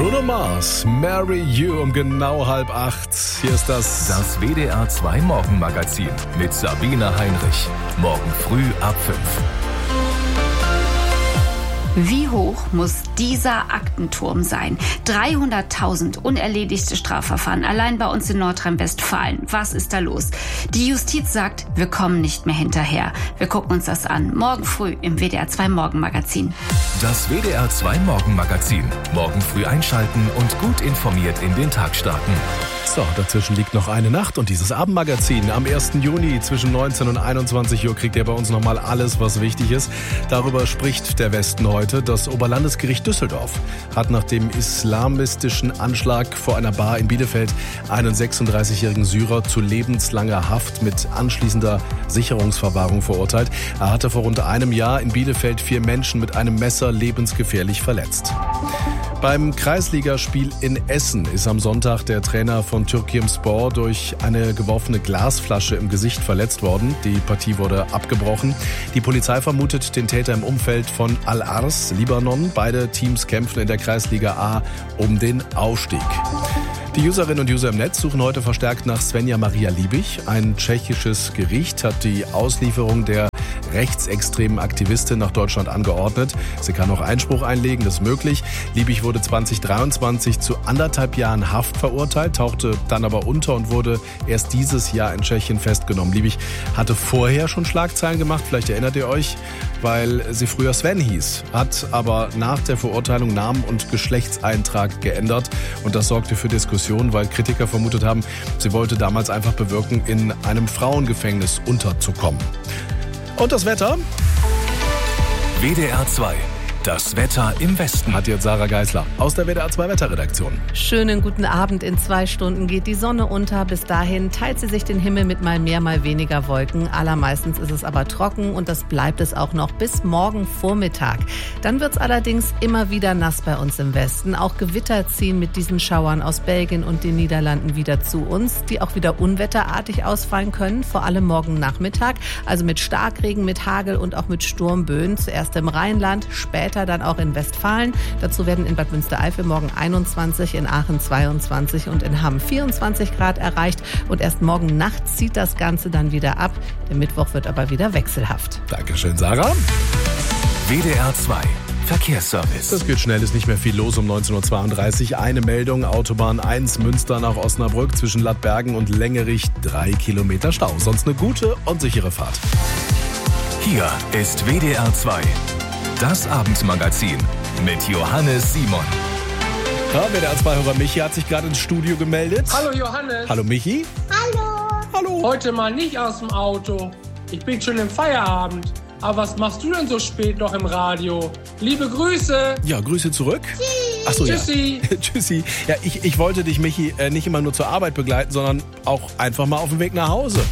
Bruno Mars, Marry You um genau 7:30. Hier ist Das WDR 2 Morgenmagazin mit Sabine Heinrich. Morgen früh ab 5. Wie hoch muss dieser Aktenturm sein? 300.000 unerledigte Strafverfahren allein bei uns in Nordrhein-Westfalen. Was ist da los? Die Justiz sagt, wir kommen nicht mehr hinterher. Wir gucken uns das an. Morgen früh im WDR 2 Morgenmagazin. Das WDR 2 Morgenmagazin. Morgen früh einschalten und gut informiert in den Tag starten. So, dazwischen liegt noch eine Nacht und dieses Abendmagazin am 1. Juni zwischen 19 und 21 Uhr kriegt ihr bei uns nochmal alles, was wichtig ist. Darüber spricht der Westen heute. Das Oberlandesgericht Düsseldorf hat nach dem islamistischen Anschlag vor einer Bar in Bielefeld einen 36-jährigen Syrer zu lebenslanger Haft mit anschließender Sicherungsverwahrung verurteilt. Er hatte vor rund einem Jahr in Bielefeld 4 Menschen mit einem Messer lebensgefährlich verletzt. Beim Kreisligaspiel in Essen ist am Sonntag der Trainer von Türkimspor durch eine geworfene Glasflasche im Gesicht verletzt worden. Die Partie wurde abgebrochen. Die Polizei vermutet den Täter im Umfeld von Al-Ars, Libanon. Beide Teams kämpfen in der Kreisliga A um den Aufstieg. Die Userinnen und User im Netz suchen heute verstärkt nach Svenja Maria Liebig. Ein tschechisches Gericht hat die Auslieferung der rechtsextremen Aktivistin nach Deutschland angeordnet. Sie kann auch Einspruch einlegen, das ist möglich. Liebig wurde 2023 zu 1,5 Jahren Haft verurteilt, tauchte dann aber unter und wurde erst dieses Jahr in Tschechien festgenommen. Liebig hatte vorher schon Schlagzeilen gemacht, vielleicht erinnert ihr euch, weil sie früher Sven hieß, hat aber nach der Verurteilung Namen und Geschlechtseintrag geändert und das sorgte für Diskussionen, weil Kritiker vermutet haben, sie wollte damals einfach bewirken, in einem Frauengefängnis unterzukommen. Und das Wetter? WDR 2. Das Wetter im Westen. Hat jetzt Sarah Geisler aus der WDR 2 Wetterredaktion. Schönen guten Abend. In 2 Stunden geht die Sonne unter. Bis dahin teilt sie sich den Himmel mit mal mehr, mal weniger Wolken. Allermeistens ist es aber trocken und das bleibt es auch noch bis morgen Vormittag. Dann wird es allerdings immer wieder nass bei uns im Westen. Auch Gewitter ziehen mit diesen Schauern aus Belgien und den Niederlanden wieder zu uns, die auch wieder unwetterartig ausfallen können, vor allem morgen Nachmittag. Also mit Starkregen, mit Hagel und auch mit Sturmböen. Zuerst im Rheinland, später dann auch in Westfalen. Dazu werden in Bad Münstereifel morgen 21, in Aachen 22 und in Hamm 24 Grad erreicht. Und erst morgen Nacht zieht das Ganze dann wieder ab. Der Mittwoch wird aber wieder wechselhaft. Dankeschön, Sarah. WDR 2. Verkehrsservice. Das geht schnell, ist nicht mehr viel los um 19.32 Uhr. Eine Meldung, Autobahn 1 Münster nach Osnabrück zwischen Lattbergen und Längerich 3 Kilometer Stau. Sonst eine gute und sichere Fahrt. Hier ist WDR 2. Das Abendmagazin mit Johannes Simon. Ja, WDR 2-Hörer Michi hat sich gerade ins Studio gemeldet. Hallo Johannes. Hallo Michi. Hallo. Heute mal nicht aus dem Auto. Ich bin schon im Feierabend. Aber was machst du denn so spät noch im Radio? Liebe Grüße. Ja, Grüße zurück. Achso, Tschüssi. Ja. Tschüssi. Ja, ich wollte dich, Michi, nicht immer nur zur Arbeit begleiten, sondern auch einfach mal auf dem Weg nach Hause.